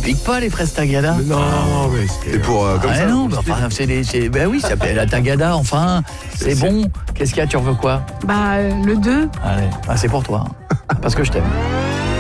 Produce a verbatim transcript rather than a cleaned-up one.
pique pas les fraises tagada. Mais non, mais c'est pour euh, comme ah ça. non, bah, enfin, c'est des, c'est, ben oui, ça s'appelle la tagada, enfin, c'est, C'est- bon. Qu'est-ce qu'il y a, tu en veux quoi? Bah, euh, le deux. Allez, ah, c'est pour toi, hein. Parce que je t'aime.